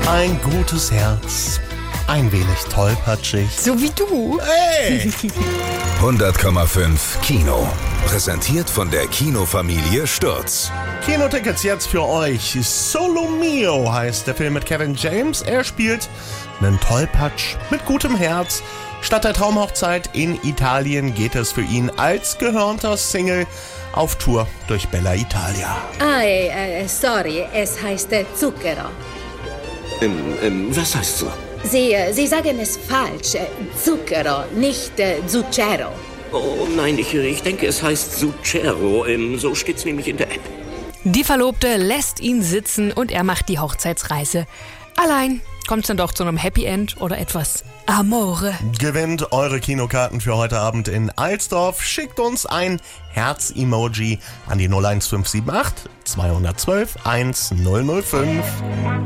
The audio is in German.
Ein gutes Herz, ein wenig tollpatschig. So wie du. Hey! 100,5 Kino. Präsentiert von der Kinofamilie Stürz. Kinotickets jetzt für euch. Solo Mio heißt der Film mit Kevin James. Er spielt einen Tollpatsch mit gutem Herz. Statt der Traumhochzeit in Italien geht es für ihn als gehörnter Single auf Tour durch Bella Italia. Sorry, es heißt Zucchero. Was heißt so? Sie sagen es falsch. Zucchero, nicht Zucchero. Oh nein, ich denke, es heißt Zucchero. So steht's nämlich in der App. Die Verlobte lässt ihn sitzen und er macht die Hochzeitsreise. Allein kommt's dann doch zu einem Happy End oder etwas Amore. Gewinnt eure Kinokarten für heute Abend in Alsdorf. Schickt uns ein Herz-Emoji an die 01578 212 1005.